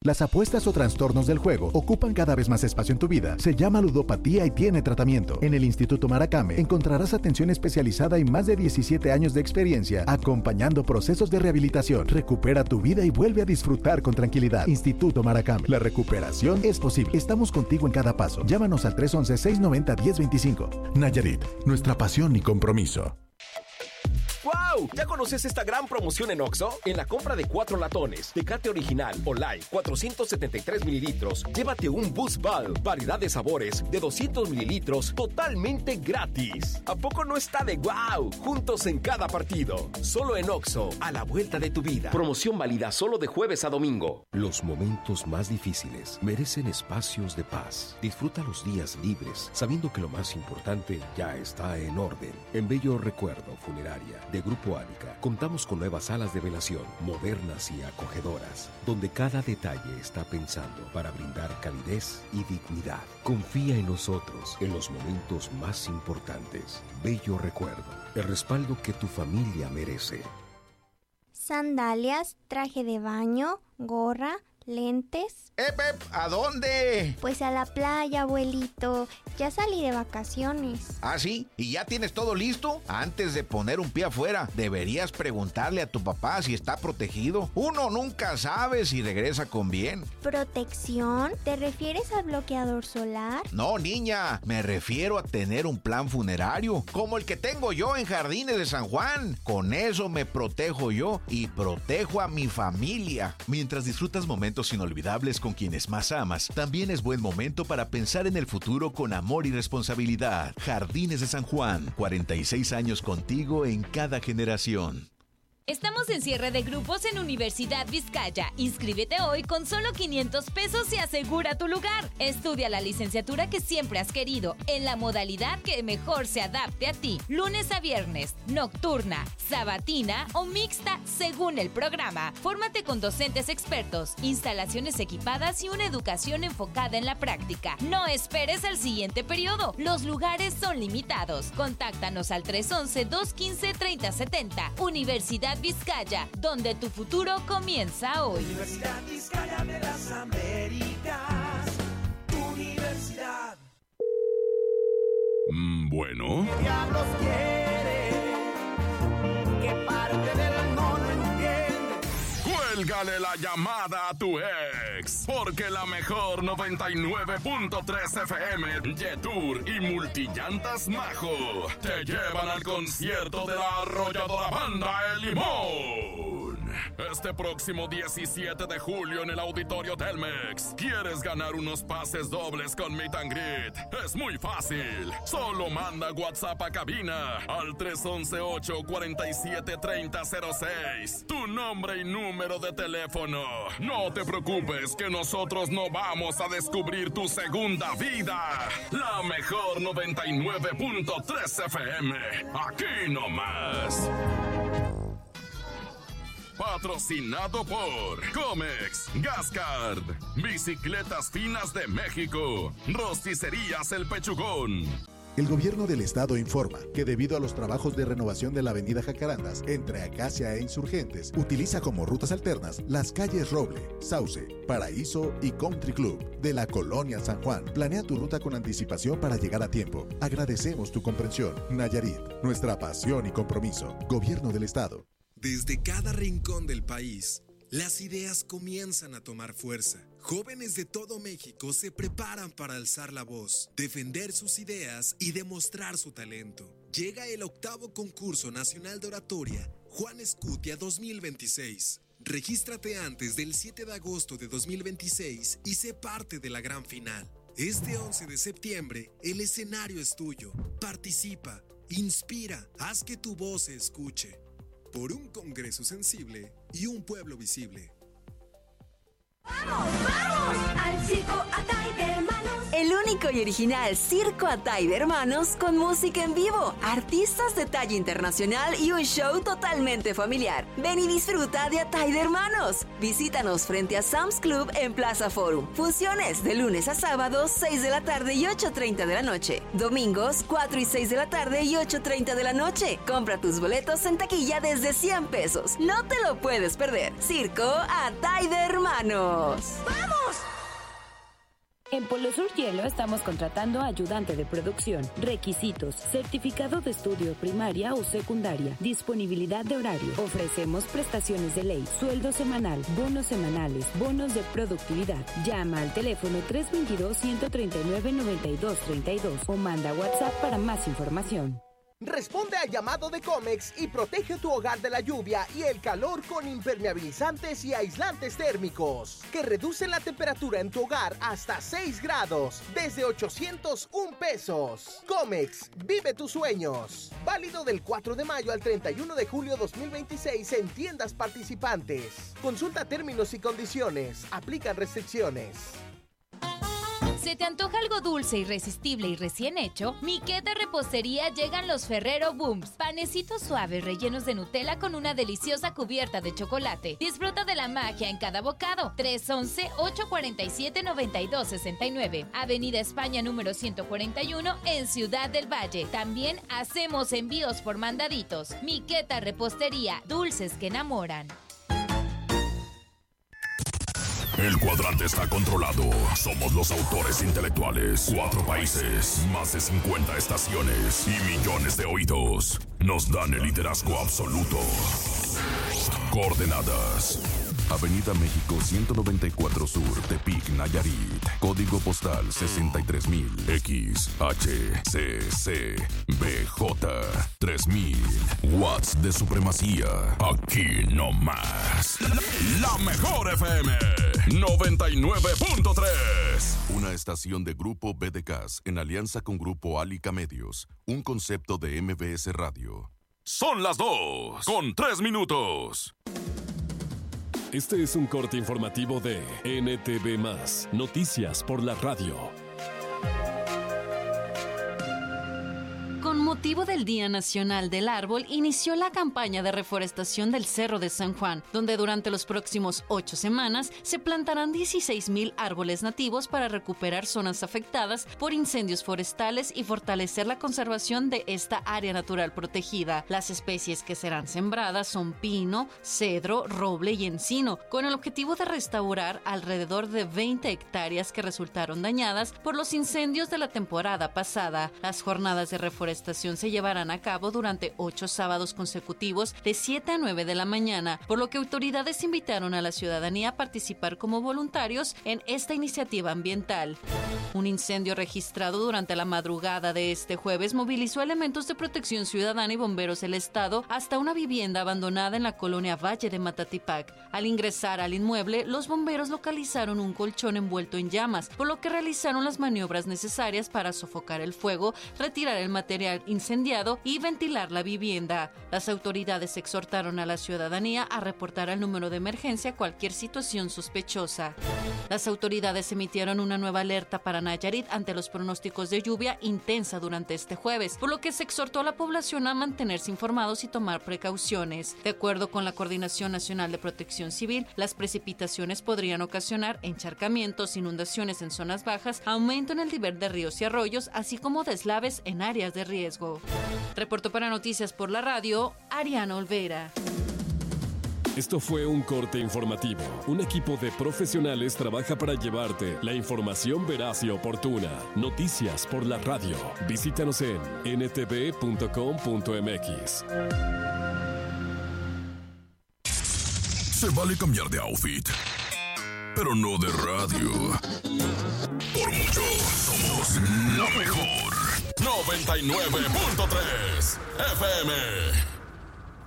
Las apuestas o trastornos del juego ocupan cada vez más espacio en tu vida. Se llama ludopatía y tiene tratamiento. En el Instituto Maracame encontrarás atención especializada y más de 17 años de experiencia acompañando procesos de rehabilitación. Recupera tu vida y vuelve a disfrutar con tranquilidad. Instituto Maracame. La recuperación es posible. Estamos contigo en cada paso. Llámanos al 311-690-1025. Nayarit, nuestra pasión y compromiso. ¡Wow! ¿Ya conoces esta gran promoción en Oxxo? En la compra de 4 latones, Tecate Original o Light, 473 mililitros, llévate un Boost Ball, variedad de sabores, de 200 mililitros, totalmente gratis. ¿A poco no está de wow? Juntos en cada partido. Solo en Oxxo, a la vuelta de tu vida. Promoción válida solo de jueves a domingo. Los momentos más difíciles merecen espacios de paz. Disfruta los días libres, sabiendo que lo más importante ya está en orden. En Bello Recuerdo Funeraria de Grupo Ánica, contamos con nuevas salas de velación, modernas y acogedoras, donde cada detalle está pensando para brindar calidez y dignidad. Confía en nosotros en los momentos más importantes. Bello Recuerdo, el respaldo que tu familia merece. Sandalias, traje de baño, gorra, lentes. ¡Ep! ¿A dónde? Pues a la playa, abuelito. Ya salí de vacaciones. ¿Ah, sí? ¿Y ya tienes todo listo? Antes de poner un pie afuera, deberías preguntarle a tu papá si está protegido. Uno nunca sabe si regresa con bien. ¿Protección? ¿Te refieres al bloqueador solar? No, niña. Me refiero a tener un plan funerario, como el que tengo yo en Jardines de San Juan. Con eso me protejo yo y protejo a mi familia. Mientras disfrutas momentos inolvidables con quienes más amas, también es buen momento para pensar en el futuro con amor y responsabilidad. Jardines de San Juan, 46 años contigo en cada generación. Estamos en cierre de grupos en Universidad Vizcaya. Inscríbete hoy con solo 500 pesos y asegura tu lugar. Estudia la licenciatura que siempre has querido, en la modalidad que mejor se adapte a ti. Lunes a viernes, nocturna, sabatina o mixta, según el programa. Fórmate con docentes expertos, instalaciones equipadas y una educación enfocada en la práctica. No esperes al siguiente periodo. Los lugares son limitados. Contáctanos al 311-215-3070. Universidad Vizcaya, donde tu futuro comienza hoy. Universidad Vizcaya de las Américas. Universidad. Bueno. ¿Qué diablos quiere? ¿Qué parte del no lo entiende? Cuélgale la llamada a tu ex, porque la mejor 99.3 FM, Yetur y Multillantas Majo te llevan al concierto de la arrolladora banda El Limón. Este próximo 17 de julio en el Auditorio Telmex. ¿Quieres ganar unos pases dobles con Meet and Greet? Es muy fácil. Solo manda WhatsApp a cabina al 311-847-3006. Tu nombre y número de teléfono. No te preocupes que nosotros no vamos a descubrir tu segunda vida. La mejor 99.3 FM. Aquí nomás. Patrocinado por Comex, Gascard, Bicicletas Finas de México, Rosticerías El Pechugón. El gobierno del estado informa que debido a los trabajos de renovación de la avenida Jacarandas entre Acacia e Insurgentes, utiliza como rutas alternas las calles Roble, Sauce, Paraíso y Country Club de la Colonia San Juan. Planea tu ruta con anticipación para llegar a tiempo. Agradecemos tu comprensión. Nayarit, nuestra pasión y compromiso. Gobierno del estado. Desde cada rincón del país, las ideas comienzan a tomar fuerza. Jóvenes de todo México se preparan para alzar la voz, defender sus ideas y demostrar su talento. Llega el 8º Concurso Nacional de Oratoria Juan Escutia 2026. Regístrate antes del 7 de agosto de 2026 y sé parte de la gran final. Este 11 de septiembre, el escenario es tuyo. Participa, inspira, haz que tu voz se escuche. Por un Congreso sensible y un pueblo visible. ¡Vamos, vamos! Al circo Atay de Hermanos. El el único y original Circo Atay de Hermanos con música en vivo, artistas de talla internacional y un show totalmente familiar. Ven y disfruta de Atay de Hermanos. Visítanos frente a Sam's Club en Plaza Forum. Funciones de lunes a sábados, 6 de la tarde y 8:30 de la noche. Domingos, 4 y 6 de la tarde y 8:30 de la noche. Compra tus boletos en taquilla desde 100 pesos. No te lo puedes perder. Circo Atay de Hermanos. ¡Vamos! En Polo Sur Hielo estamos contratando ayudante de producción. Requisitos: certificado de estudio primaria o secundaria. Disponibilidad de horario. Ofrecemos prestaciones de ley, sueldo semanal, bonos semanales, bonos de productividad. Llama al teléfono 322-139-9232 o manda WhatsApp para más información. Responde al llamado de Comex y protege tu hogar de la lluvia y el calor con impermeabilizantes y aislantes térmicos que reducen la temperatura en tu hogar hasta 6 grados desde 801 pesos. Comex, vive tus sueños. Válido del 4 de mayo al 31 de julio 2026 en tiendas participantes. Consulta términos y condiciones. Aplican restricciones. ¿Se te antoja algo dulce, irresistible y recién hecho? Miqueta Repostería llegan los Ferrero Booms. Panecitos suaves rellenos de Nutella con una deliciosa cubierta de chocolate. Disfruta de la magia en cada bocado. 311-847-9269. Avenida España número 141 en Ciudad del Valle. También hacemos envíos por mandaditos. Miqueta Repostería, dulces que enamoran. El cuadrante está controlado. Somos los autores intelectuales. 4 países, más de 50 estaciones y millones de oídos. Nos dan el liderazgo absoluto. Coordenadas: Avenida México 194 Sur, Tepic, Nayarit. Código postal 63000. XHCC BJ 3000. Watts de supremacía. Aquí no más. La mejor FM 99.3. Una estación de Grupo BDCAS en alianza con Grupo Álica Medios. Un concepto de MBS Radio. Son las 2:03. Este es un corte informativo de NTV+, Noticias por la Radio. Con motivo del Día Nacional del Árbol, inició la campaña de reforestación del Cerro de San Juan, donde durante los próximos 8 semanas se plantarán 16,000 árboles nativos para recuperar zonas afectadas por incendios forestales y fortalecer la conservación de esta área natural protegida. Las especies que serán sembradas son pino, cedro, roble y encino, con el objetivo de restaurar alrededor de 20 hectáreas que resultaron dañadas por los incendios de la temporada pasada. Las jornadas de reforestación se llevarán a cabo durante 8 sábados consecutivos de 7 a 9 de la mañana, por lo que autoridades invitaron a la ciudadanía a participar como voluntarios en esta iniciativa ambiental. Un incendio registrado durante la madrugada de este jueves movilizó elementos de protección ciudadana y bomberos del estado hasta una vivienda abandonada en la colonia Valle de Matatipac. Al ingresar al inmueble, los bomberos localizaron un colchón envuelto en llamas, por lo que realizaron las maniobras necesarias para sofocar el fuego, retirar el material incendiado y ventilar la vivienda. Las autoridades exhortaron a la ciudadanía a reportar al número de emergencia cualquier situación sospechosa. Las autoridades emitieron una nueva alerta para Nayarit ante los pronósticos de lluvia intensa durante este jueves, por lo que se exhortó a la población a mantenerse informados y tomar precauciones. De acuerdo con la Coordinación Nacional de Protección Civil, las precipitaciones podrían ocasionar encharcamientos, inundaciones en zonas bajas, aumento en el nivel de ríos y arroyos, así como deslaves en áreas de riesgo. Reportó para Noticias por la Radio, Ariana Olvera. Esto fue un corte informativo. Un equipo de profesionales trabaja para llevarte la información veraz y oportuna. Noticias por la Radio. Visítanos en ntv.com.mx. Se vale cambiar de outfit, pero no de radio. Por mucho, somos la mejor. 99.3 FM.